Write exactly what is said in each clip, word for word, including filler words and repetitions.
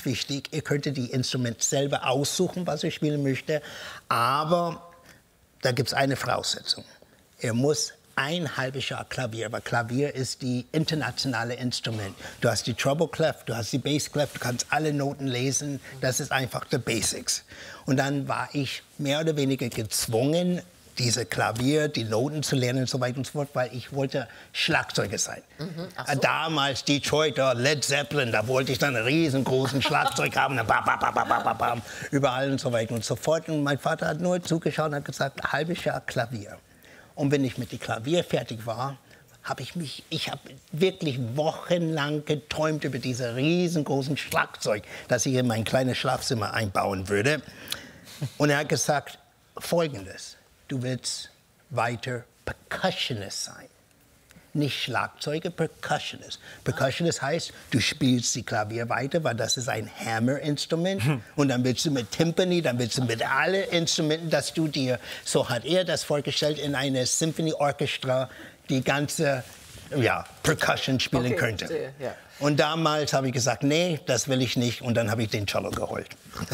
ganz wichtig, ihr könntet die Instrumente selber aussuchen, was ihr spielen möchtet, aber da gibt es eine Voraussetzung. Ihr muss ein halbes Jahr Klavier, aber Klavier ist die internationale Instrument. Du hast die Treble Clef, du hast die Bass Clef, du kannst alle Noten lesen, das ist einfach die Basics. Und dann war ich mehr oder weniger gezwungen, diese Klavier, die Noten zu lernen und so weiter und so fort, weil ich wollte Schlagzeuger sein. Mhm, so. Damals Detroit, Led Zeppelin, da wollte ich dann einen riesengroßen Schlagzeug haben, bam, bam, bam, bam, bam, bam, überall und so weiter und so fort. Und mein Vater hat nur zugeschaut und hat gesagt, ein halbes Jahr Klavier. Und wenn ich mit dem Klavier fertig war, habe ich mich, ich habe wirklich wochenlang geträumt über dieses riesengroßen Schlagzeug, das ich in mein kleines Schlafzimmer einbauen würde. Und er hat gesagt, Folgendes, du willst weiter Percussionist sein. Nicht Schlagzeuger, Percussionist. Percussionist heißt, du spielst die Klavier weiter, weil das ist ein Hammer-Instrument. Hm. Und dann willst du mit Timpani, dann willst du mit allen Instrumenten, dass du dir, so hat er das vorgestellt, in einer Symphony-Orchestra die ganze ja, Percussion spielen okay, könnte. Verstehe, ja. Und damals habe ich gesagt, nee, das will ich nicht. Und dann habe ich den Cello geholt.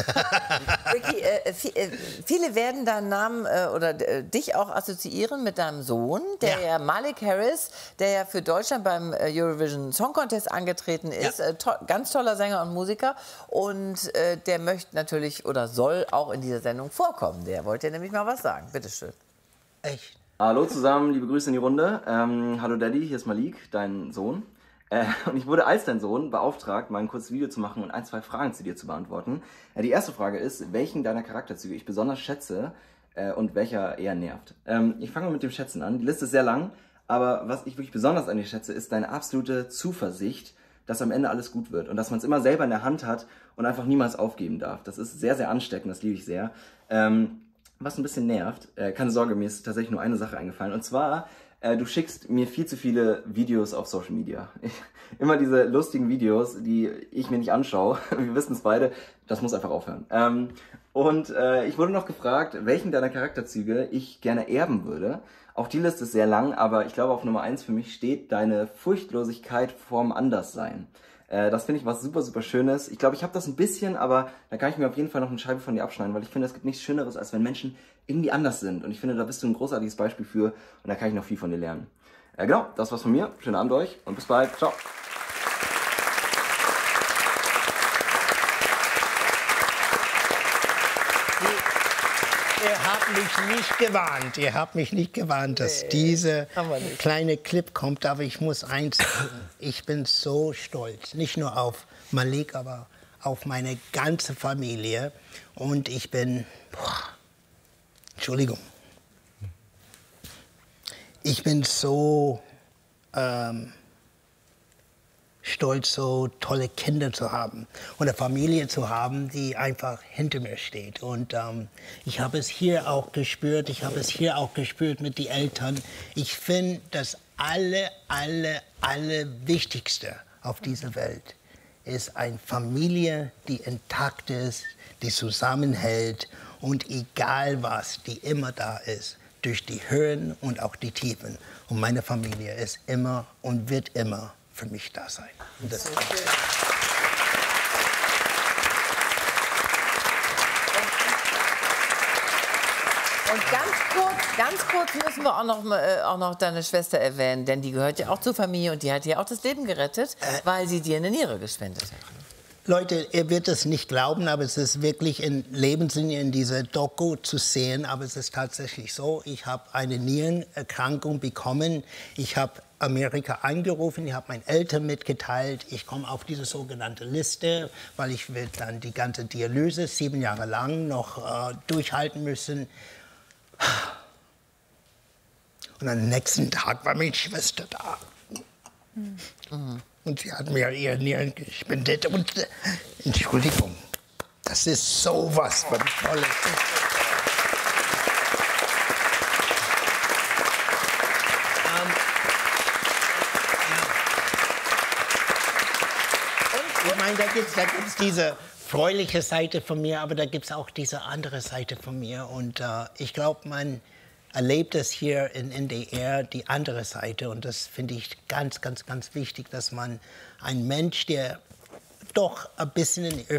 Ricky, äh, viele werden deinen Namen äh, oder äh, dich auch assoziieren mit deinem Sohn, der ja. ja Malik Harris, der ja für Deutschland beim äh, Eurovision Song Contest angetreten ist. Ja. Äh, to ganz toller Sänger und Musiker. Und äh, der möchte natürlich oder soll auch in dieser Sendung vorkommen. Der wollte ja nämlich mal was sagen. Bitte schön. Echt? Hallo zusammen, liebe Grüße in die Runde. Ähm, hallo Daddy, hier ist Malik, dein Sohn. Äh, und ich wurde als dein Sohn beauftragt, mal ein kurzes Video zu machen und ein, zwei Fragen zu dir zu beantworten. Äh, die erste Frage ist, welchen deiner Charakterzüge ich besonders schätze äh, und welcher eher nervt. Ähm, ich fange mal mit dem Schätzen an. Die Liste ist sehr lang, aber was ich wirklich besonders an dir schätze, ist deine absolute Zuversicht, dass am Ende alles gut wird und dass man es immer selber in der Hand hat und einfach niemals aufgeben darf. Das ist sehr, sehr ansteckend, das liebe ich sehr. Ähm, was ein bisschen nervt, äh, keine Sorge, mir ist tatsächlich nur eine Sache eingefallen, und zwar, Äh, du schickst mir viel zu viele Videos auf Social Media. Ich, immer diese lustigen Videos, die ich mir nicht anschaue. Wir wissen es beide, das muss einfach aufhören. Ähm, und äh, ich wurde noch gefragt, welchen deiner Charakterzüge ich gerne erben würde. Auch die Liste ist sehr lang, aber ich glaube, auf Nummer eins für mich steht deine Furchtlosigkeit vorm Anderssein. Äh, das finde ich was super, super Schönes. Ich glaube, ich habe das ein bisschen, aber da kann ich mir auf jeden Fall noch eine Scheibe von dir abschneiden, weil ich finde, es gibt nichts Schöneres, als wenn Menschen irgendwie anders sind. Und ich finde, da bist du ein großartiges Beispiel für und da kann ich noch viel von dir lernen. Äh, genau, das war's von mir. Schönen Abend euch und bis bald. Ciao. Ihr habt mich nicht gewarnt, ihr habt mich nicht gewarnt, dass nee, dieser kleine Clip kommt, aber ich muss eins sagen, ich bin so stolz, nicht nur auf Malik, aber auf meine ganze Familie und ich bin, boah, Entschuldigung, ich bin so ähm, stolz, so tolle Kinder zu haben und eine Familie zu haben, die einfach hinter mir steht. Und ähm, ich habe es hier auch gespürt, ich habe es hier auch gespürt mit den Eltern. Ich finde, das alle, alle, alle Wichtigste auf dieser Welt ist eine Familie, die intakt ist, die zusammenhält und egal was, die immer da ist, durch die Höhen und auch die Tiefen. Und meine Familie ist immer und wird immer für mich da sein. Und das okay. Und ganz kurz, ganz kurz müssen wir auch noch, äh, auch noch deine Schwester erwähnen, denn die gehört ja auch zur Familie und die hat dir auch das Leben gerettet, äh, weil sie dir eine Niere gespendet hat. Leute, ihr werdet es nicht glauben, aber es ist wirklich in Lebenslinie in dieser Doku zu sehen, aber es ist tatsächlich so, ich habe eine Nierenerkrankung bekommen, ich habe Amerika angerufen, ich habe meinen Eltern mitgeteilt, ich komme auf diese sogenannte Liste, weil ich will dann die ganze Dialyse sieben Jahre lang noch äh, durchhalten müssen. Und am nächsten Tag war meine Schwester da. Mhm. Und sie hat mir ihre Nieren gespendet. Und äh, Entschuldigung, das ist sowas von Tolles. Ich meine, da gibt es da gibt's diese fröhliche Seite von mir, aber da gibt es auch diese andere Seite von mir. Und äh, ich glaube, man erlebt es hier in N D R, die andere Seite. Und das finde ich ganz, ganz, ganz wichtig, dass man ein Mensch, der doch ein bisschen in die